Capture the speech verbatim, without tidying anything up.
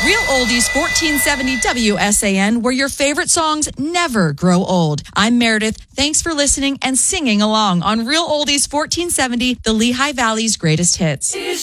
Real Oldies fourteen seventy W S A N, where your favorite songs never grow old. I'm Meredith. Thanks for listening and singing along on Real Oldies fourteen seventy, the Lehigh Valley's greatest hits.